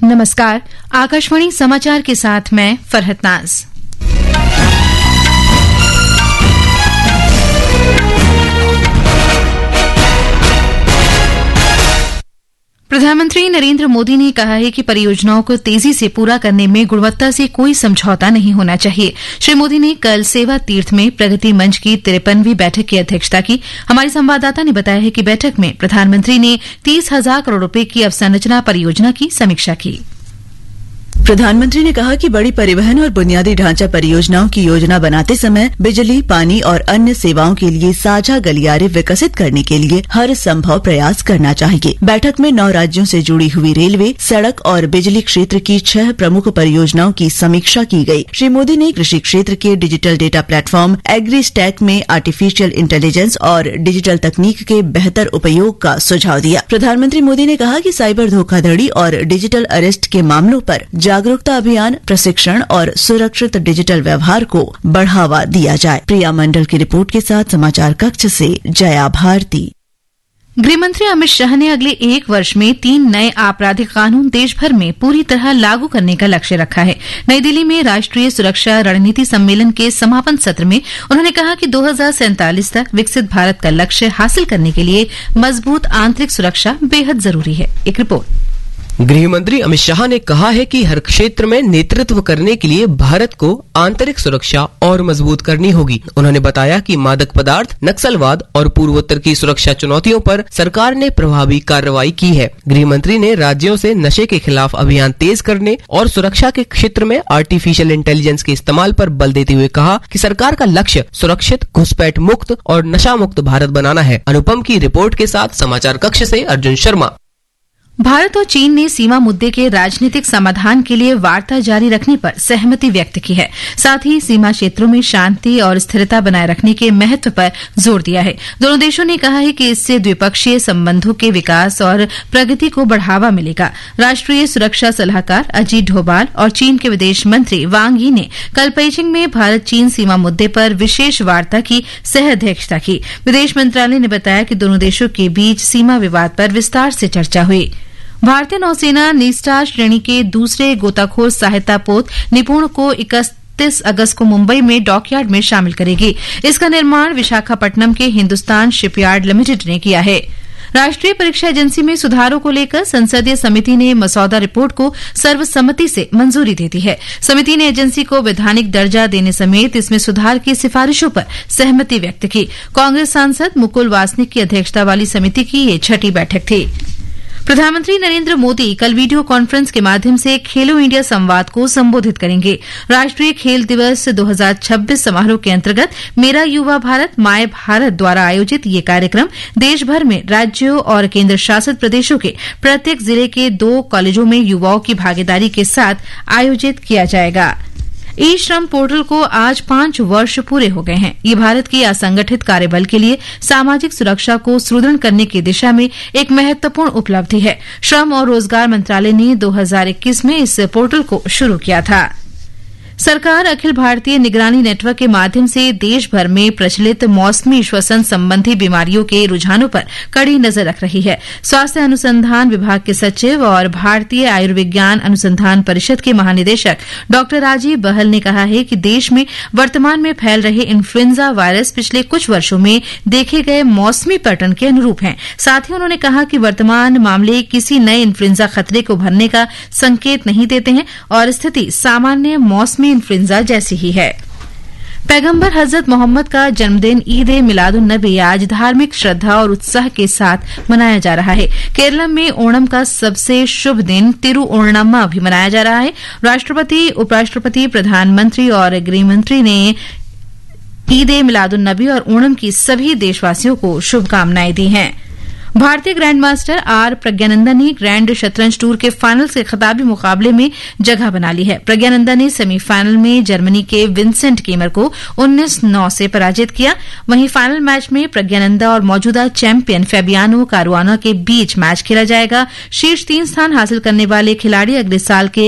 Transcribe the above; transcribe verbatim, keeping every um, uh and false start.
नमस्कार, आकाशवाणी समाचार के साथ मैं फरहत नाज। प्रधानमंत्री नरेंद्र मोदी ने कहा है कि परियोजनाओं को तेजी से पूरा करने में गुणवत्ता से कोई समझौता नहीं होना चाहिए। श्री मोदी ने कल सेवा तीर्थ में प्रगति मंच की तिरपनवीं बैठक की अध्यक्षता की। हमारे संवाददाता ने बताया है कि बैठक में प्रधानमंत्री ने तीस हजार करोड़ रुपए की अवसंरचना परियोजना की समीक्षा की। प्रधानमंत्री ने कहा कि बड़ी परिवहन और बुनियादी ढांचा परियोजनाओं की योजना बनाते समय बिजली, पानी और अन्य सेवाओं के लिए साझा गलियारे विकसित करने के लिए हर संभव प्रयास करना चाहिए। बैठक में नौ राज्यों से जुड़ी हुई रेलवे, सड़क और बिजली क्षेत्र की छह प्रमुख परियोजनाओं की समीक्षा की गई। श्री मोदी ने कृषि क्षेत्र के digital data platform agri stack में आर्टिफिशियल इंटेलिजेंस और डिजिटल तकनीक के बेहतर उपयोग का सुझाव दिया। प्रधानमंत्री मोदी ने कहा कि साइबर धोखाधड़ी और डिजिटल अरेस्ट के मामलों पर जागरूकता अभियान, प्रशिक्षण और सुरक्षित डिजिटल व्यवहार को बढ़ावा दिया जाए। प्रिया मंडल की रिपोर्ट के साथ समाचार कक्ष से जया भारती। गृहमंत्री अमित शाह ने अगले एक वर्ष में तीन नए आपराधिक कानून देशभर में पूरी तरह लागू करने का लक्ष्य रखा है। नई दिल्ली में राष्ट्रीय सुरक्षा रणनीति सम्मेलन के समापन सत्र में उन्होंने कहा कि दो हजार सैंतालीस तक विकसित भारत का लक्ष्य हासिल करने के लिए मजबूत आंतरिक सुरक्षा बेहद जरूरी है। एक रिपोर्ट। गृहमंत्री अमित शाह ने कहा है कि हर क्षेत्र में नेतृत्व करने के लिए भारत को आंतरिक सुरक्षा और मजबूत करनी होगी। उन्होंने बताया कि मादक पदार्थ, नक्सलवाद और पूर्वोत्तर की सुरक्षा चुनौतियों पर सरकार ने प्रभावी कार्रवाई की है। गृहमंत्री ने राज्यों से नशे के खिलाफ अभियान तेज करने और सुरक्षा के क्षेत्र में आर्टिफिशियल इंटेलिजेंस के इस्तेमाल पर बल देते हुए कहा कि सरकार का लक्ष्य सुरक्षित, घुसपैठ मुक्त और नशा मुक्त भारत बनाना है। अनुपम की रिपोर्ट के साथ समाचार कक्ष से अर्जुन शर्मा। भारत और चीन ने सीमा मुद्दे के राजनीतिक समाधान के लिए वार्ता जारी रखने पर सहमति व्यक्त की है। साथ ही सीमा क्षेत्रों में शांति और स्थिरता बनाए रखने के महत्व पर जोर दिया है। दोनों देशों ने कहा है कि इससे द्विपक्षीय संबंधों के विकास और प्रगति को बढ़ावा मिलेगा। राष्ट्रीय सुरक्षा सलाहकार अजीत डोभाल और चीन के विदेश मंत्री वांग यी ने कल पेइचिंग में भारत चीन सीमा मुद्दे पर विशेष वार्ता की सह अध्यक्षता की। विदेश मंत्रालय ने बताया कि दोनों देशों के बीच सीमा विवाद पर विस्तार से चर्चा हुई। भारतीय नौसेना नीस्टार श्रेणी के दूसरे गोताखोर सहायता पोत निपुण को इकतीस अगस्त को मुंबई में डॉकयार्ड में शामिल करेगी। इसका निर्माण विशाखापट्टनम के हिंदुस्तान शिपयार्ड लिमिटेड ने किया है। राष्ट्रीय परीक्षा एजेंसी में सुधारों को लेकर संसदीय समिति ने मसौदा रिपोर्ट को सर्वसम्मति से मंजूरी दे दी है। समिति ने एजेंसी को वैधानिक दर्जा देने समेत इसमें सुधार की सिफारिशों पर सहमति व्यक्त की। कांग्रेस सांसद मुकुल वासनिक की अध्यक्षता वाली समिति की ये छठी बैठक थी। प्रधानमंत्री नरेंद्र मोदी कल वीडियो कॉन्फ्रेंस के माध्यम से खेलो इंडिया संवाद को संबोधित करेंगे। राष्ट्रीय खेल दिवस दो हजार छब्बीस समारोह के अंतर्गत मेरा युवा भारत माय भारत द्वारा आयोजित ये कार्यक्रम देश भर में राज्यों और केंद्र शासित प्रदेशों के प्रत्येक जिले के दो कॉलेजों में युवाओं की भागीदारी के साथ आयोजित किया जाएगा। ई श्रम पोर्टल को आज पांच वर्ष पूरे हो गए हैं। ये भारत की असंगठित कार्यबल के लिए सामाजिक सुरक्षा को सुदृढ़ करने की दिशा में एक महत्वपूर्ण उपलब्धि है। श्रम और रोजगार मंत्रालय ने दो हजार इक्कीस में इस पोर्टल को शुरू किया था। सरकार अखिल भारतीय निगरानी नेटवर्क के माध्यम से देश भर में प्रचलित मौसमी श्वसन संबंधी बीमारियों के रुझानों पर कड़ी नजर रख रही है। स्वास्थ्य अनुसंधान विभाग के सचिव और भारतीय आयुर्विज्ञान अनुसंधान परिषद के महानिदेशक डॉ राजीव बहल ने कहा है कि देश में वर्तमान में फैल रहे इन्फ्लुएंजा वायरस पिछले कुछ वर्षों में देखे गए मौसमी पैटर्न के अनुरूप हैं। साथ ही उन्होंने कहा कि वर्तमान मामले किसी नए इन्फ्लुएंजा खतरे को भरने का संकेत नहीं देते हैं और स्थिति सामान्य मौसमी इन्फ्लुएंजा जैसी ही है। पैगंबर हजरत मोहम्मद का जन्मदिन ईद ए मिलादुन नबी आज धार्मिक श्रद्धा और उत्साह के साथ मनाया जा रहा है। केरल में ओणम का सबसे शुभ दिन तिरुओणम्मा भी मनाया जा रहा है। राष्ट्रपति, उपराष्ट्रपति, प्रधानमंत्री और गृहमंत्री ने ईद ए मिलादुन नबी और ओणम की सभी देशवासियों को शुभकामनाएं दी हैं। भारतीय ग्रैंड मास्टर आर प्रज्ञानंदा ने ग्रैंड शतरंज टूर के फाइनल्स के खिताबी मुकाबले में जगह बना ली है। प्रज्ञानंदा ने सेमीफाइनल में जर्मनी के विंसेंट कीमर को उन्नीस नौ से पराजित किया। वहीं फाइनल मैच में प्रज्ञानंदा और मौजूदा चैंपियन फैबियानो कारुआना के बीच मैच खेला जाएगा। शीर्ष तीन स्थान हासिल करने वाले खिलाड़ी अगले साल के